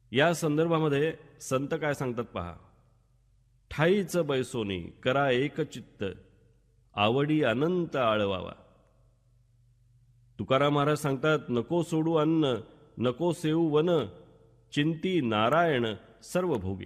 या संदर्भामध्ये संत काय सांगतात पहा. ठाईच बैसोनी करा एक चित्त, आवडी अनंत आळवावा. तुकाराम महाराज सांगतात, नको सोडू अन्न, नको सेवू वन, चिंती नारायण सर्व भोगे.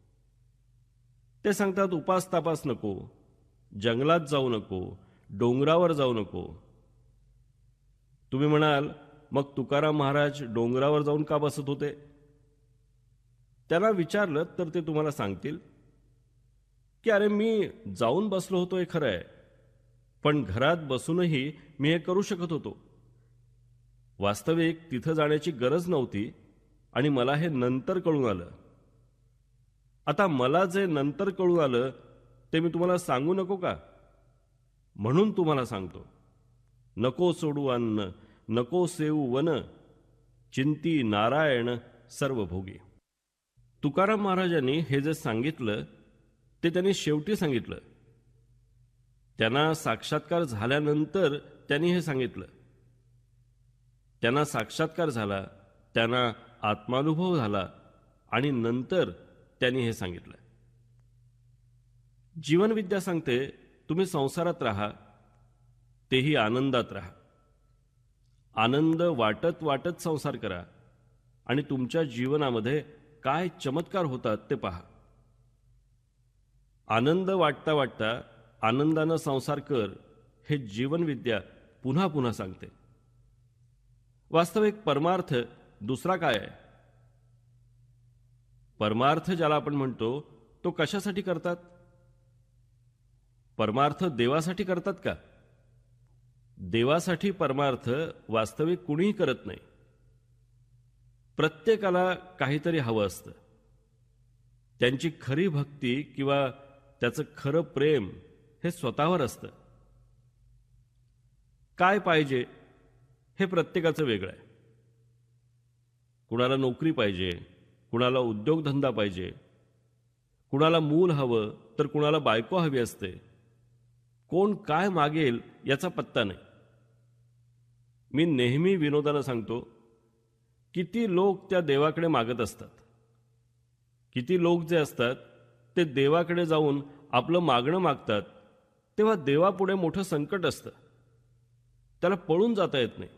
ते सांगतात उपास तापास नको, जंगलात जाऊ नको, डोंगरावर जाऊ नको. तुम्ही म्हणाल मग तुकाराम महाराज डोंगरावर जाऊन का बसत होते? त्यांना विचारलं तर ते तुम्हाला सांगतील की अरे मी जाऊन बसलो होतो हे खरं आहे, पण घरात बसूनही मी हे करू शकत होतो. वास्तविक तिथं जाण्याची गरज नव्हती आणि मला हे नंतर कळून आलं. आता मला जे नंतर कळून आलं ते मी तुम्हाला सांगू नको का? म्हणून तुम्हाला सांगतो, नको सोडू अन्न, नको सेवू वन, चिंती नारायण सर्व भोगी. तुकाराम महाराजांनी हे जे सांगितलं ते त्यांनी शेवटी सांगितलं. त्यांना साक्षात्कार झाल्यानंतर त्यांनी हे सांगितलं. त्यांना साक्षात्कार झाला, त्यांना आत्मानुभव झाला आणि नंतर त्यांनी हे सांगितलं. जीवनविद्या सांगते तुम्ही संसारात राहा, तेही आनंदात राहा. आनंद वाटत वाटत संसार करा आणि तुमच्या जीवनामध्ये काय चमत्कार होतात ते पहा. आनंद वाटता वाटता आनंदानं संसार कर, हे जीवनविद्या पुन्हा पुन्हा सांगते. वास्तविक परमार्थ दुसरा काय आहे? परमार्थ ज्याला आपण म्हणतो तो कशासाठी करतात? परमार्थ देवासाठी करतात का? देवासाठी परमार्थ वास्तविक कुणीही करत नाही. प्रत्येकाला काहीतरी हवं असतं. त्यांची खरी भक्ती किंवा त्याचं खरं प्रेम हे स्वतःवर असतं. काय पाहिजे हे प्रत्येकाचं वेगळं आहे. कुणाला नोकरी पाहिजे, कुणाला उद्योगधंदा पाहिजे, कुणाला मूल हवं तर कुणाला बायको हवी असते. कोण काय मागेल याचा पत्ता नाही. मी नेहमी विनोदानं सांगतो, किती लोक त्या देवाकडे मागत असतात. किती लोक जे असतात ते देवाकडे जाऊन आपलं मागणं मागतात, तेव्हा देवापुढे मोठं संकट असतं. त्याला पळून जाता येत नाही.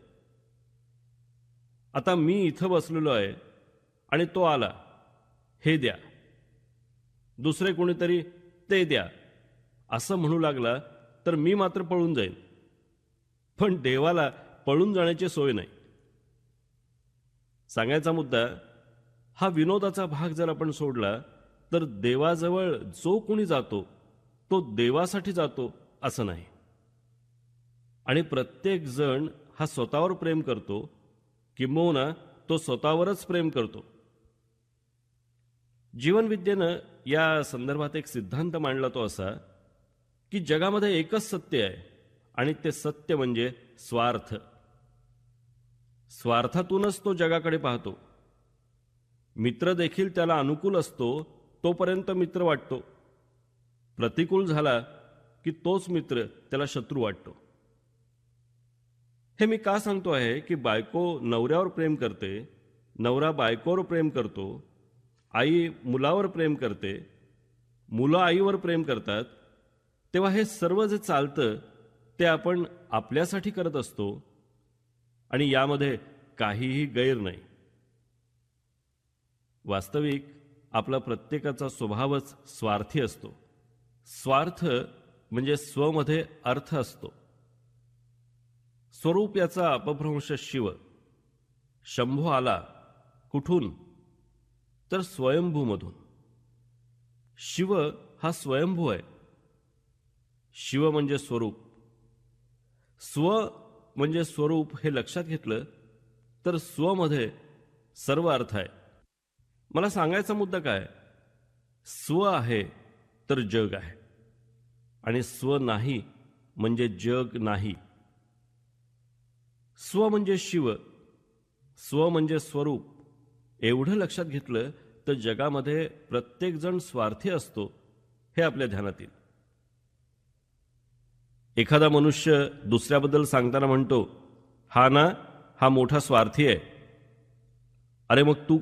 आता मी इथं बसलेलो आहे आणि तो आला, हे द्या, दुसरे कोणीतरी ते द्या असं म्हणू लागला तर मी मात्र पळून जाईन. पण देवाला पळून जाण्याची सोय नाही. सांगायचा मुद्दा, हा विनोदाचा भाग जर आपण सोडला तर देवाजवळ जो कोणी जातो तो देवासाठी जातो असं नाही. आणि प्रत्येक जण हा स्वतःवर प्रेम करतो, किंबहुना तो स्वतःवरच प्रेम करतो. जीवनविद्येनं या संदर्भात एक सिद्धांत मांडला, तो असा की जगामध्ये एकच सत्य आहे आणि ते सत्य म्हणजे स्वार्थ. स्वार्थातूनच तो जगाकडे पाहतो. मित्र देखील त्याला अनुकूल असतो तोपर्यंत मित्र वाटतो. प्रतिकूल झाला की तोच मित्र त्याला शत्रू वाटतो. हे मी का सांगतो आहे की बायको नवऱ्यावर प्रेम करते, नवरा बायकोवर प्रेम करतो, आई मुलावर प्रेम करते, मुलं आईवर प्रेम करतात, तेव्हा हे सर्व जे चालतं ते आपण आपल्यासाठी करत असतो आणि यामध्ये काहीही गैर नाही. वास्तविक आपला प्रत्येकाचा स्वभावच स्वार्थी असतो. स्वार्थ म्हणजे स्वमध्ये अर्थ असतो. स्वरूप याचा अपभ्रंश शिव. शंभू आला कुठून? तर स्वयंभूमधून. शिव हा स्वयंभू आहे. शिव म्हणजे स्वरूप. स्व म्हणजे स्वरूप हे लक्षात घेतलं तर स्वमध्ये सर्व अर्थ आहे. मला सांगायचा मुद्दा काय? स्व आहे तर जग आहे आणि स्व नाही म्हणजे जग नाही. स्व म्हणजे शिव, स्व म्हणजे स्वरूप. एवढं लक्षात घेतलं तर जगामध्ये प्रत्येक जण स्वार्थी असतो हे आपल्या ध्यानात येईल. एखादा मनुष्य दुसऱ्याबद्दल सांगताना म्हणतो, हा ना, हा मोठा स्वार्थी आहे. अरे मग तू